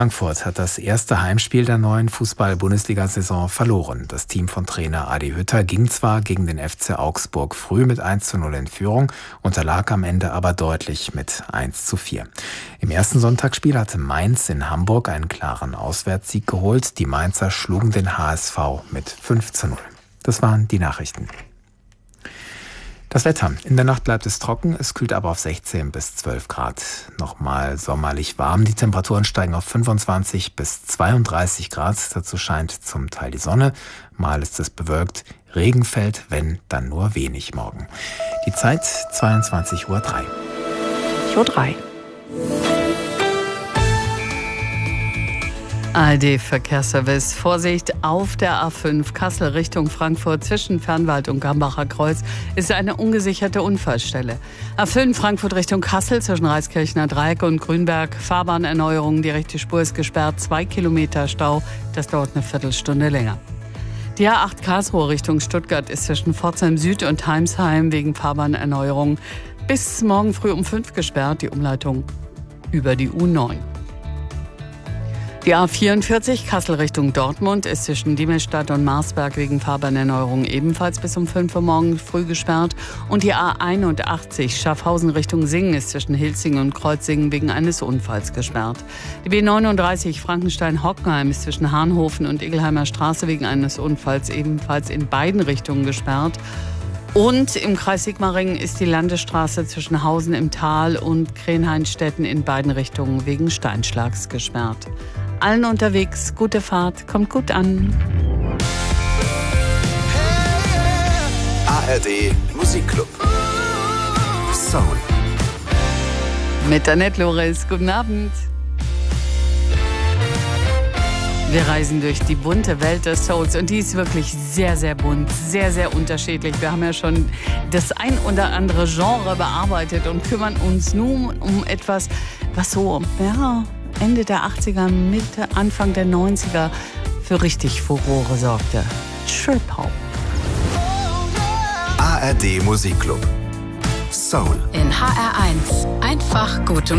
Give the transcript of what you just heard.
Frankfurt hat das erste Heimspiel der neuen Fußball-Bundesliga-Saison verloren. Das Team von Trainer Adi Hütter ging zwar gegen den FC Augsburg früh mit 1:0 in Führung, unterlag am Ende aber deutlich mit 1:4. Im ersten Sonntagsspiel hatte Mainz in Hamburg einen klaren Auswärtssieg geholt. Die Mainzer schlugen den HSV mit 5:0. Das waren die Nachrichten. Das Wetter. In der Nacht bleibt es trocken, es kühlt aber auf 16 bis 12 Grad. Nochmal sommerlich warm, die Temperaturen steigen auf 25 bis 32 Grad. Dazu scheint zum Teil die Sonne, mal ist es bewölkt. Regen fällt, wenn, dann nur wenig morgen. Die Zeit 22:03 Uhr. 3. ARD-Verkehrsservice. Vorsicht, auf der A5 Kassel Richtung Frankfurt zwischen Fernwald und Gambacher Kreuz ist eine ungesicherte Unfallstelle. A5 Frankfurt Richtung Kassel zwischen Reiskirchner Dreieck und Grünberg. Fahrbahnerneuerung, die rechte Spur ist gesperrt, 2 Kilometer Stau. Das dauert eine Viertelstunde länger. Die A8 Karlsruhe Richtung Stuttgart ist zwischen Pforzheim Süd und Heimsheim wegen Fahrbahnerneuerung bis morgen früh um 5 gesperrt, die Umleitung über die U9. Die A44 Kassel Richtung Dortmund ist zwischen Diemelsstadt und Marsberg wegen Fahrbahnerneuerung ebenfalls bis um 5 Uhr morgen früh gesperrt. Und die A81 Schaffhausen Richtung Singen ist zwischen Hilsingen und Kreuzingen wegen eines Unfalls gesperrt. Die B39 Frankenstein-Hockenheim ist zwischen Hahnhofen und Igelheimer Straße wegen eines Unfalls ebenfalls in beiden Richtungen gesperrt. Und im Kreis Sigmaringen ist die Landesstraße zwischen Hausen im Tal und Krenheinstetten in beiden Richtungen wegen Steinschlags gesperrt. Allen unterwegs, gute Fahrt, kommt gut an. ARD Musikclub. Soul. Mit Annette Loris, guten Abend. Wir reisen durch die bunte Welt des Souls und die ist wirklich sehr, sehr bunt, sehr, sehr unterschiedlich. Wir haben ja schon das ein oder andere Genre bearbeitet und kümmern uns nun um etwas, was so Ende der 80er, Mitte, Anfang der 90er für richtig Furore sorgte. Trip Hop. ARD Musikclub. Soul. In HR1. Einfach gute